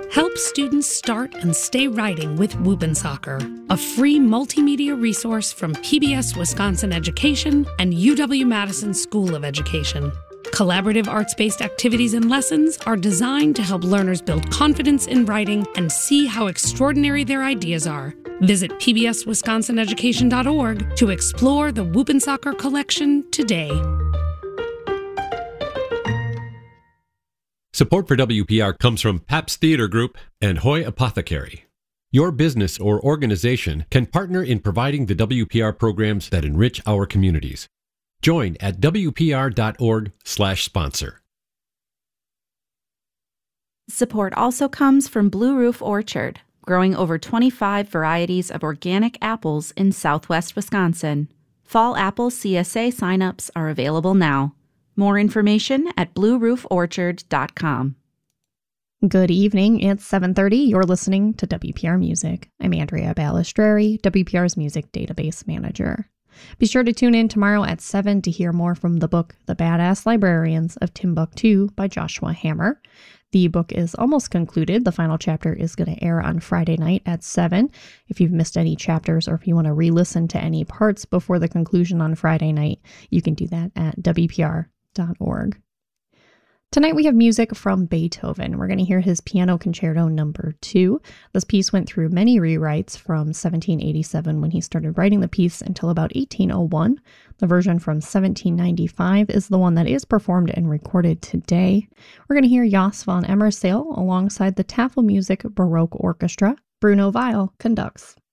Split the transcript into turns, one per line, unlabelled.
Help students start and stay writing with Whoop'n'Soccer, a free multimedia resource from PBS Wisconsin Education and UW-Madison School of Education. Collaborative arts-based activities and lessons are designed to help learners build confidence in writing and see how extraordinary their ideas are. Visit pbswisconsineducation.org to explore the Whoop'n'Soccer collection today.
Support for WPR comes from Pabst Theater Group and Hoy Apothecary. Your business or organization can partner in providing the WPR programs that enrich our communities. Join at WPR.org/sponsor.
Support also comes from Blue Roof Orchard, growing over 25 varieties of organic apples in southwest Wisconsin. Fall apple CSA signups are available now. More information at bluerooforchard.com.
Good evening. It's 7:30. You're listening to WPR Music. I'm Andrea Balistreri, WPR's Music Database Manager. Be sure to tune in tomorrow at 7 to hear more from the book The Badass Librarians of Timbuktu by Joshua Hammer. The book is almost concluded. The final chapter is going to air on Friday night at 7. If you've missed any chapters or if you want to re-listen to any parts before the conclusion on Friday night, you can do that at WPR.org. Tonight we have music from Beethoven. We're going to hear his Piano Concerto No. 2. This piece went through many rewrites from 1787 when he started writing the piece until about 1801. The version from 1795 is the one that is performed and recorded today. We're going to hear Jos van Emmersale alongside the Tafelmusik Baroque Orchestra. Bruno Weil conducts.